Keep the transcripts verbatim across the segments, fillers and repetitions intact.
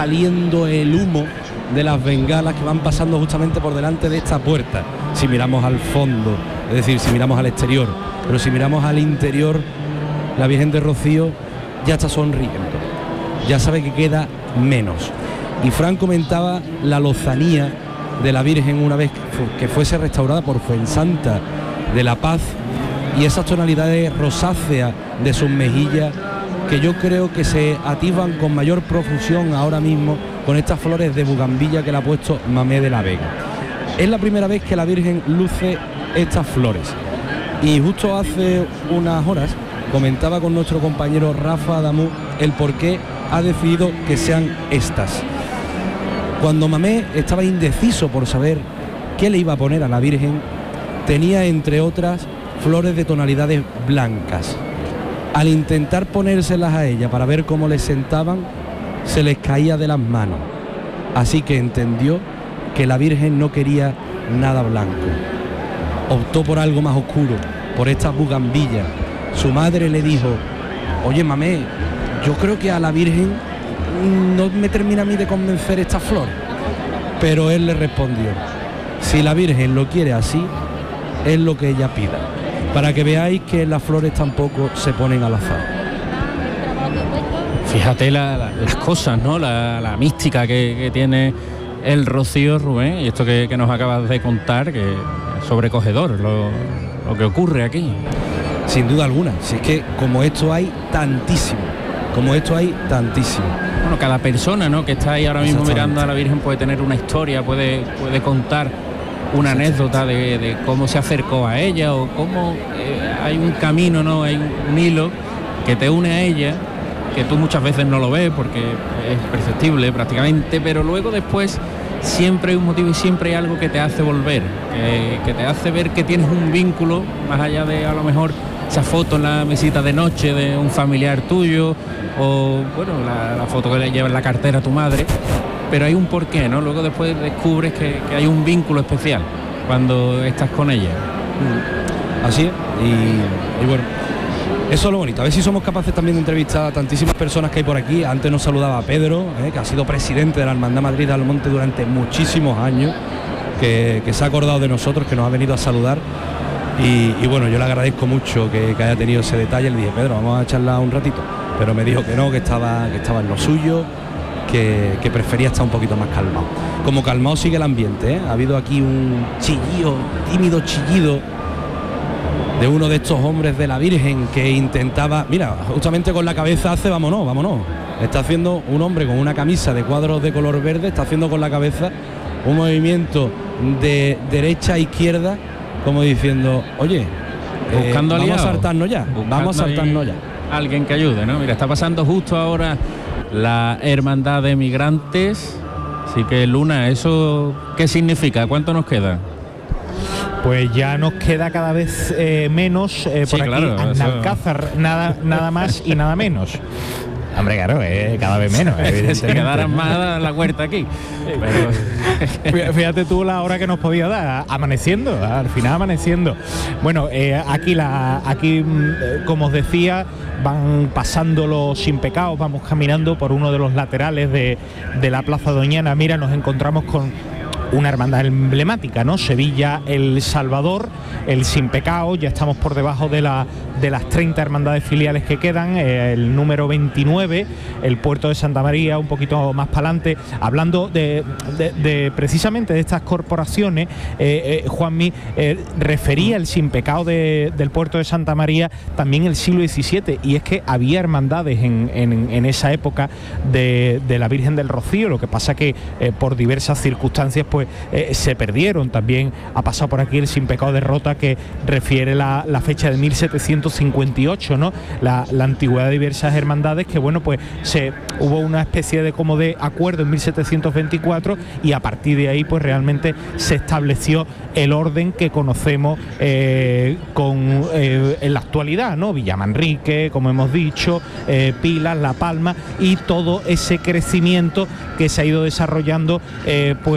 saliendo el humo de las bengalas que van pasando justamente por delante de esta puerta. Si miramos al fondo, es decir, si miramos al exterior, pero si miramos al interior, la Virgen de Rocío ya está sonriendo, ya sabe que queda menos. Y Fran comentaba la lozanía de la Virgen una vez que fuese restaurada por Fuensanta de la Paz, y esas tonalidades rosáceas de sus mejillas que yo creo que se atisban con mayor profusión ahora mismo con estas flores de bugambilla que le ha puesto Mamé de la Vega. Es la primera vez que la Virgen luce estas flores, y justo hace unas horas comentaba con nuestro compañero Rafa Adamú el por qué ha decidido que sean estas. Cuando Mamé estaba indeciso por saber qué le iba a poner a la Virgen, tenía entre otras flores de tonalidades blancas. Al intentar ponérselas a ella para ver cómo le sentaban, se les caía de las manos. Así que entendió que la Virgen no quería nada blanco. Optó por algo más oscuro, por estas bugambillas. Su madre le dijo: oye, Mamé, yo creo que a la Virgen no me termina a mí de convencer esta flor. Pero él le respondió: si la Virgen lo quiere así, es lo que ella pida. Para que veáis que las flores tampoco se ponen al azar. Fíjate la, la, las cosas, ¿no? La, la mística que, que tiene el Rocío, Rubén, y esto que, que nos acabas de contar, que es sobrecogedor lo, lo que ocurre aquí. Sin duda alguna, si es que como esto hay tantísimo, como esto hay tantísimo. Bueno, cada persona, ¿no?, que está ahí ahora mismo mirando a la Virgen puede tener una historia, puede, puede contar una anécdota de, de cómo se acercó a ella, o cómo eh, hay un camino, ¿no?, hay un, un hilo que te une a ella, que tú muchas veces no lo ves porque es perceptible prácticamente, pero luego después siempre hay un motivo y siempre hay algo que te hace volver, que, que te hace ver que tienes un vínculo, más allá de a lo mejor esa foto en la mesita de noche de un familiar tuyo, o bueno, la, la foto que le lleva en la cartera a tu madre, pero hay un porqué, ¿no? Luego después descubres que, que hay un vínculo especial cuando estás con ella. Así es, y, y bueno, eso es lo bonito. A ver si somos capaces también de entrevistar a tantísimas personas que hay por aquí. Antes nos saludaba Pedro, eh, que ha sido presidente de la Hermandad Madrid de Almonte durante muchísimos años, que, que se ha acordado de nosotros, que nos ha venido a saludar. Y, y bueno, yo le agradezco mucho que, que haya tenido ese detalle. Le dije: Pedro, vamos a charlar un ratito, pero me dijo que no, que estaba, que estaba en lo suyo, que, que prefería estar un poquito más calmado. Como calmado sigue el ambiente, ¿eh? Ha habido aquí un chillido, tímido chillido de uno de estos hombres de la Virgen que intentaba, mira, justamente con la cabeza hace vámonos, vámonos. Está haciendo un hombre con una camisa de cuadros de color verde, está haciendo con la cabeza un movimiento de derecha a izquierda, como diciendo: oye, buscando eh, vamos aliado, a saltarnos ya, vamos a saltarnos ya. Alguien que ayude, ¿no? Mira, está pasando justo ahora la Hermandad de Migrantes. Así que, Luna, ¿eso qué significa? ¿Cuánto nos queda? Pues ya nos queda cada vez eh, menos eh, por sí, aquí, claro, Alcázar, nada, nada más y nada menos. Hombre, claro, eh, cada vez menos, evidentemente. Se quedaran más la huerta aquí. Pero... Fíjate tú la hora que nos podía dar, amaneciendo, al final amaneciendo. Bueno, eh, aquí, la, aquí como os decía, van pasando los sin pecados, vamos caminando por uno de los laterales de, de la Plaza Doñana. Mira, nos encontramos con una hermandad emblemática, ¿no? Sevilla El Salvador, el Sin Pecado. Ya estamos por debajo de, la, de las treinta hermandades filiales que quedan, eh, el número veintinueve, el Puerto de Santa María, un poquito más para adelante. Hablando de, de, de precisamente de estas corporaciones, eh, eh, Juanmi, eh, refería el Sin Pecado de, del Puerto de Santa María también el siglo diecisiete, y es que había hermandades en, en, en esa época de, de la Virgen del Rocío. Lo que pasa que eh, por diversas circunstancias pues eh, se perdieron. También ha pasado por aquí el Sin Pecado de Rota, que refiere la, la fecha de mil setecientos cincuenta y ocho, ¿no? La, la antigüedad de diversas hermandades, que bueno, pues se hubo una especie de como de acuerdo en mil setecientos veinticuatro, y a partir de ahí pues realmente se estableció el orden que conocemos eh, con eh, en la actualidad, ¿no? Villamanrique, como hemos dicho, eh, Pilas, La Palma, y todo ese crecimiento que se ha ido desarrollando eh, pues eh,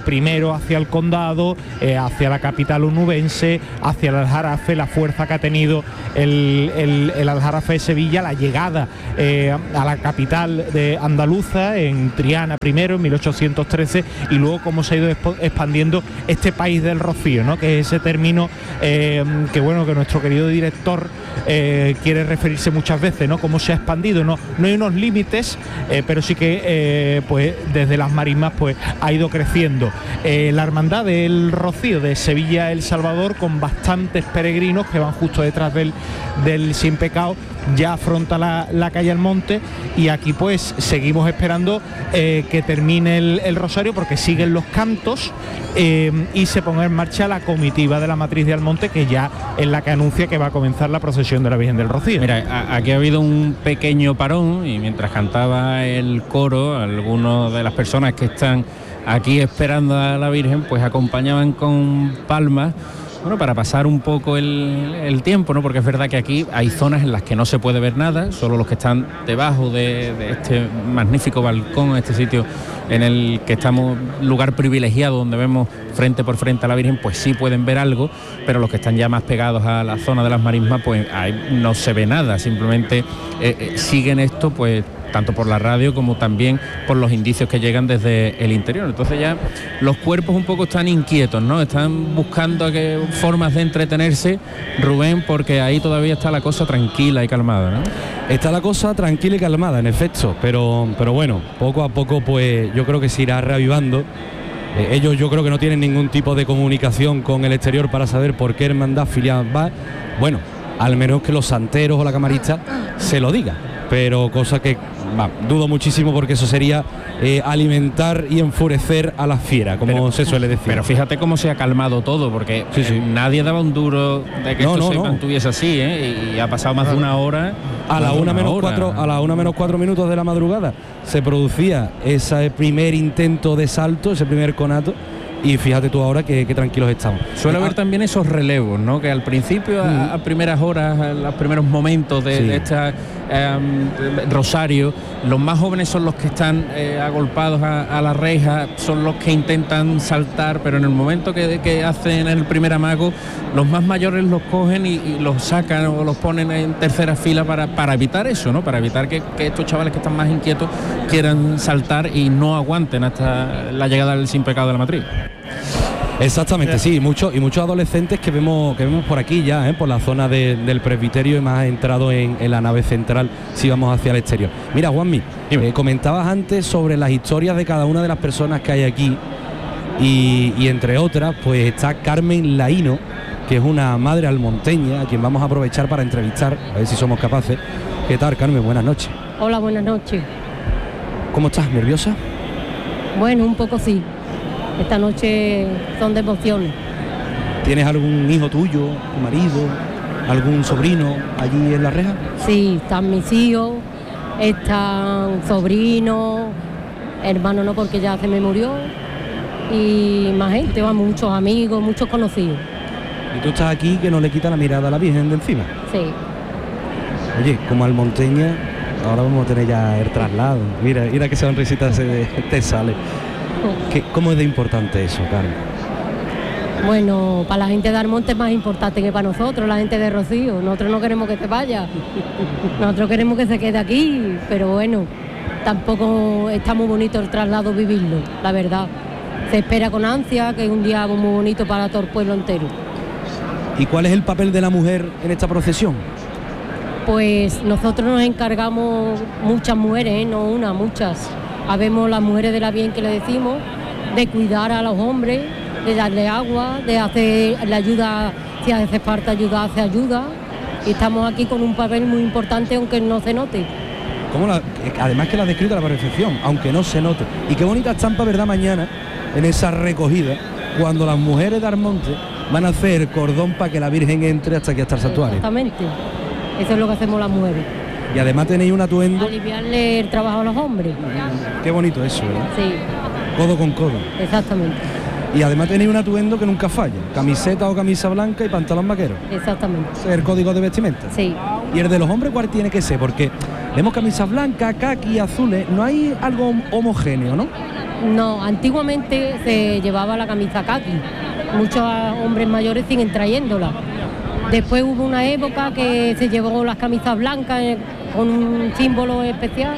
primero hacia el condado, eh, hacia la capital onubense, hacia el Aljarafe, la fuerza que ha tenido el, el, el Aljarafe de Sevilla, la llegada eh, a la capital de andaluza en Triana primero en mil ochocientos trece, y luego cómo se ha ido expandiendo este país del Rocío, ¿no? Que es ese término eh, que bueno que nuestro querido director eh, quiere referirse muchas veces, ¿no? Cómo se ha expandido, no, no hay unos límites, eh, pero sí que eh, pues desde las marismas pues ha ido creciendo. Eh, la hermandad del Rocío de Sevilla El Salvador, con bastantes peregrinos que van justo detrás del, del Sin Pecado, ya afronta la, la calle Almonte, y aquí pues seguimos esperando eh, que termine el, el rosario, porque siguen los cantos eh, y se ponga en marcha la comitiva de la matriz de Almonte, que ya es la que anuncia que va a comenzar la procesión de la Virgen del Rocío. Mira, a, aquí ha habido un pequeño parón, y mientras cantaba el coro, algunas de las personas que están aquí esperando a la Virgen pues acompañaban con palmas, bueno, para pasar un poco el, el tiempo, ¿no? Porque es verdad que aquí hay zonas en las que no se puede ver nada, solo los que están debajo de, de este magnífico balcón, este sitio en el que estamos, lugar privilegiado donde vemos frente por frente a la Virgen, pues sí pueden ver algo, pero los que están ya más pegados a la zona de las marismas, pues ahí no se ve nada, simplemente eh, eh, siguen esto pues tanto por la radio como también por los indicios que llegan desde el interior. Entonces ya los cuerpos un poco están inquietos, ¿no? Están buscando que, formas de entretenerse, Rubén, porque ahí todavía está la cosa tranquila y calmada, ¿no? Está la cosa tranquila y calmada, en efecto, pero, pero bueno, poco a poco pues yo creo que se irá reavivando. Eh, ellos yo creo que no tienen ningún tipo de comunicación con el exterior para saber por qué hermandad filial va. Bueno, al menos que los santeros o la camarista se lo diga, pero cosa que va, dudo muchísimo, porque eso sería eh, alimentar y enfurecer a la fiera, como pero, se suele decir. Pero fíjate cómo se ha calmado todo, porque sí, sí. Eh, nadie daba un duro de que no, esto no, se no. mantuviese así, ¿eh? Y ha pasado más de una hora. A la una menos cuatro, a la una menos cuatro minutos de la madrugada se producía ese primer intento de salto, ese primer conato. Y fíjate tú ahora que, que tranquilos estamos. Suele haber también esos relevos, ¿no? Que al principio, a, a primeras horas, a los primeros momentos de, sí. de este eh, rosario, los más jóvenes son los que están eh, agolpados a, a la reja, son los que intentan saltar, pero en el momento que, que hacen el primer amago, los más mayores los cogen y, y los sacan o los ponen en tercera fila para, para evitar eso, ¿no? Para evitar que, que estos chavales que están más inquietos quieran saltar y no aguanten hasta la llegada del Sin Pecado de la Matriz. Exactamente, sí, muchos y muchos adolescentes que vemos que vemos por aquí ya, ¿eh? Por la zona de, del presbiterio, y más entrado en, en la nave central si vamos hacia el exterior. Mira, Juanmi, eh, comentabas antes sobre las historias de cada una de las personas que hay aquí, y, y entre otras pues está Carmen Laíno, que es una madre almonteña a quien vamos a aprovechar para entrevistar, a ver si somos capaces. ¿Qué tal, Carmen? Buenas noches. Hola, buenas noches. ¿Cómo estás? ¿Nerviosa? Bueno, un poco sí. Esta noche son de emociones. ¿Tienes algún hijo tuyo, tu marido, algún sobrino allí en la reja? Sí, están mis hijos, están sobrinos, hermanos no, porque ya se me murió, y más gente, vamos, muchos amigos, muchos conocidos. ¿Y tú estás aquí que no le quita la mirada a la Virgen de encima? Sí. Oye, como almonteña, ahora vamos a tener ya el traslado. Mira, mira qué sonrisita se te sale. ¿Qué, ¿Cómo es de importante eso, Carmen? Bueno, para la gente de Almonte es más importante que para nosotros, la gente de Rocío. Nosotros no queremos que se vaya, nosotros queremos que se quede aquí, pero bueno, tampoco está muy bonito el traslado vivirlo, la verdad. Se espera con ansia, que es un día muy bonito para todo el pueblo entero. ¿Y cuál es el papel de la mujer en esta procesión? Pues nosotros nos encargamos, muchas mujeres, ¿eh? No una, muchas. Habemos las mujeres de la Virgen que le decimos, de cuidar a los hombres, de darle agua, de hacer la ayuda, si hace falta ayuda, hace ayuda. Y estamos aquí con un papel muy importante, aunque no se note. ¿Cómo la, además que la ha descrito a la perfección, aunque no se note. Y qué bonita estampa, ¿verdad? Mañana, en esa recogida, cuando las mujeres de Almonte van a hacer cordón para que la Virgen entre hasta aquí, hasta el santuario. Exactamente. Eso es lo que hacemos las mujeres. Y además tenéis un atuendo... aliviarle el trabajo a los hombres. Qué bonito eso, ¿verdad? Sí. Codo con codo. Exactamente. Y además tenéis un atuendo que nunca falla. Camiseta o camisa blanca y pantalón vaquero. Exactamente. ¿Es el código de vestimenta? Sí. ¿Y el de los hombres cuál tiene que ser? Porque vemos camisas blancas, caqui, azules. No hay algo homogéneo, ¿no? No, antiguamente se llevaba la camisa kaki. Muchos hombres mayores siguen trayéndola. Después hubo una época que se llevó las camisas blancas eh, con un símbolo especial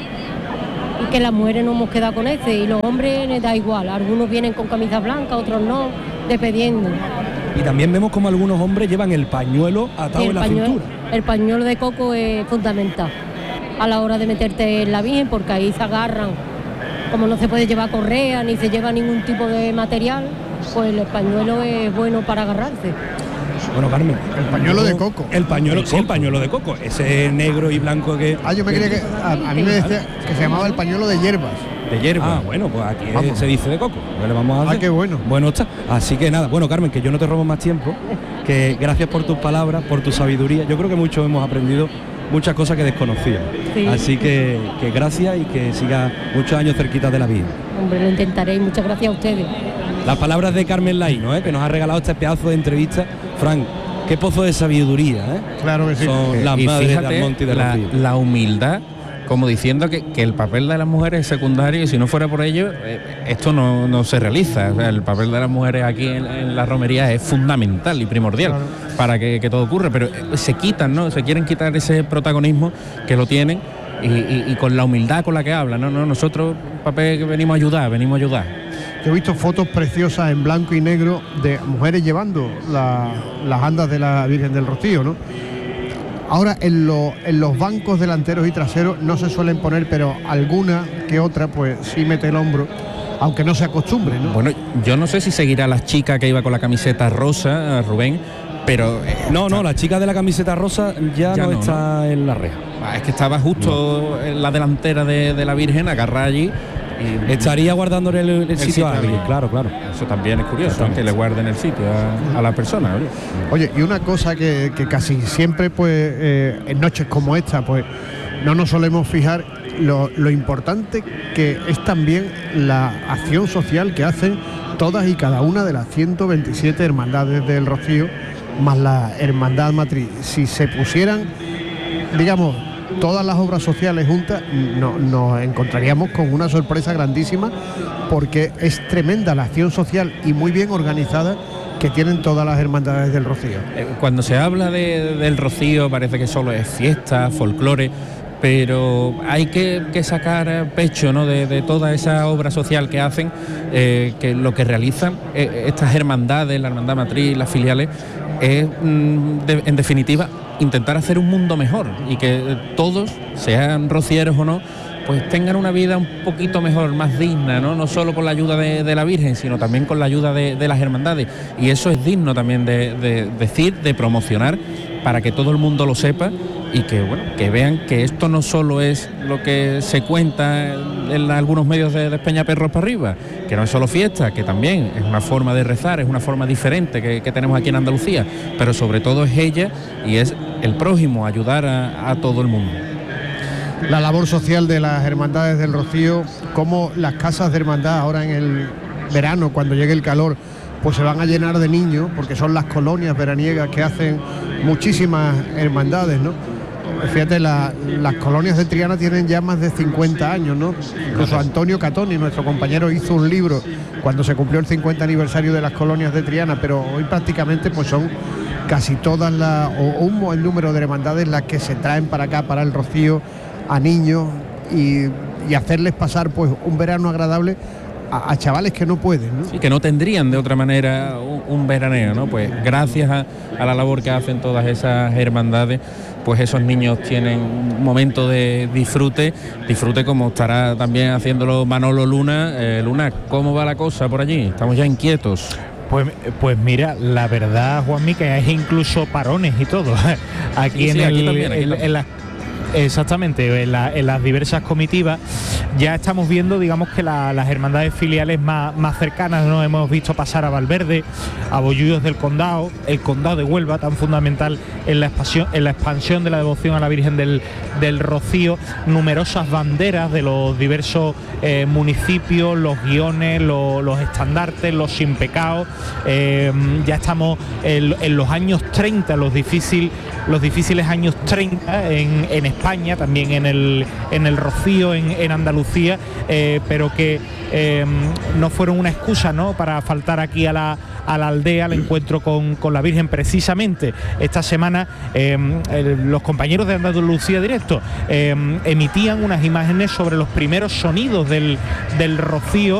y que las mujeres no hemos quedado con ese y los hombres les da igual. Algunos vienen con camisas blancas, otros no, dependiendo. Y también vemos como algunos hombres llevan el pañuelo atado el en la pañuelo, cintura. El pañuelo de coco es fundamental a la hora de meterte en la Virgen porque ahí se agarran. Como no se puede llevar correa ni se lleva ningún tipo de material, pues el pañuelo es bueno para agarrarse. Bueno, Carmen. El pañuelo de coco. El pañuelo, sí, el pañuelo de coco. Ese negro y blanco que... Ah, yo me creía que... A, a mí me decía que se llamaba el pañuelo de hierbas. De hierba. Ah, bueno, pues aquí vamos. Se dice de coco. Pues le vamos a hacer. Ah, qué bueno. Bueno está. Así que nada, bueno, Carmen, que yo no te robo más tiempo, que gracias por tus palabras, por tu sabiduría. Yo creo que muchos hemos aprendido muchas cosas que desconocíamos. Sí. Así que, que gracias y que siga muchos años cerquita de la vida. Hombre, lo intentaré y muchas gracias a ustedes. Las palabras de Carmen Laíno, ¿eh? Que nos ha regalado este pedazo de entrevista. Frank, qué pozo de sabiduría, ¿eh? Claro que sí. Son eh, las y madres fíjate, de Almonte y de la, Rocío. la humildad, como diciendo que, que el papel de las mujeres es secundario y si no fuera por ello, eh, esto no, no se realiza. O sea, el papel de las mujeres aquí en, en la romería es fundamental y primordial claro. para que, que todo ocurra, pero eh, se quitan, ¿no? Se quieren quitar ese protagonismo que lo tienen y, y, y con la humildad con la que hablan, ¿no? no nosotros, papel que venimos a ayudar, venimos a ayudar. Yo he visto fotos preciosas en blanco y negro de mujeres llevando la, las andas de la Virgen del Rocío, ¿no? Ahora en, lo, en los bancos delanteros y traseros no se suelen poner, pero alguna que otra pues sí mete el hombro, aunque no se acostumbre, ¿no? Bueno, yo no sé si seguirá la chica que iba con la camiseta rosa, Rubén, pero... Eh, no, no, la chica de la camiseta rosa ya, ya no, no está ¿no? en la reja. Ah, es que estaba justo no. en la delantera de, de la Virgen, agarrada allí. Y estaría guardándole el, el, el sitio a alguien, claro, claro. Eso también es curioso, que le guarden el sitio a, a la persona. Oye, oye y una cosa que, que casi siempre, pues, eh, en noches como esta, pues, no nos solemos fijar lo, lo importante que es también la acción social que hacen todas y cada una de las ciento veintisiete hermandades del Rocío, más la hermandad matriz. Si se pusieran, digamos, todas las obras sociales juntas, no, nos encontraríamos con una sorpresa grandísima porque es tremenda la acción social y muy bien organizada que tienen todas las hermandades del Rocío. Cuando se habla de, del Rocío parece que solo es fiesta, folclore, pero hay que, que sacar pecho, ¿no? de, de toda esa obra social que hacen, eh, que lo que realizan eh, estas hermandades, la hermandad matriz, las filiales, es mm, de, en definitiva intentar hacer un mundo mejor y que todos, sean rocieros o no, pues tengan una vida un poquito mejor, más digna, no, no solo con la ayuda de, de la Virgen, sino también con la ayuda de, de las hermandades. Y eso es digno también de, de decir, de promocionar, para que todo el mundo lo sepa y que, bueno, que vean que esto no solo es lo que se cuenta en algunos medios de, de Peñaperros para arriba, que no es solo fiesta, que también es una forma de rezar, es una forma diferente que, que tenemos aquí en Andalucía, pero sobre todo es ella y es el prójimo, ayudar a, a todo el mundo. La labor social de las hermandades del Rocío, como las casas de hermandad ahora en el verano, cuando llegue el calor, pues se van a llenar de niños, porque son las colonias veraniegas que hacen muchísimas hermandades, ¿no? Fíjate, la, las colonias de Triana tienen ya más de cincuenta años, ¿no? Incluso Antonio Catoni, nuestro compañero, hizo un libro cuando se cumplió el cincuenta aniversario de las colonias de Triana, pero hoy prácticamente pues son casi todas las, o un buen número de hermandades las que se traen para acá, para el Rocío, a niños y, y hacerles pasar pues un verano agradable a, a chavales que no pueden, ¿no? Sí, que no tendrían de otra manera un, un veraneo, ¿no? Pues gracias a, a la labor que hacen todas esas hermandades, pues esos niños tienen un momento de disfrute, disfrute como estará también haciéndolo Manolo Luna. Eh, Luna, ¿cómo va la cosa por allí? Estamos ya inquietos. Pues, pues mira, la verdad, Juanmi, que hay incluso parones y todo. Aquí, sí, en, sí, el, aquí también, aquí en, en la... Exactamente, en, la, en las diversas comitivas ya estamos viendo, digamos, que la, las hermandades filiales más, más cercanas, ¿no? Hemos visto pasar a Valverde, a Bollullos del Condado, el Condado de Huelva, tan fundamental en la expansión, en la expansión de la devoción a la Virgen del, del Rocío, numerosas banderas de los diversos eh, municipios, los guiones, los, los estandartes, los sin pecado. Eh, ya estamos en, en los años treinta, los, difícil, los difíciles años treinta en, en España. España, también en el, en el Rocío, en, en Andalucía, eh, pero que eh, no fueron una excusa, ¿no?, para faltar aquí a la, a la aldea, al encuentro con, con la Virgen. Precisamente esta semana eh, el, los compañeros de Andalucía Directo eh, emitían unas imágenes sobre los primeros sonidos del, del Rocío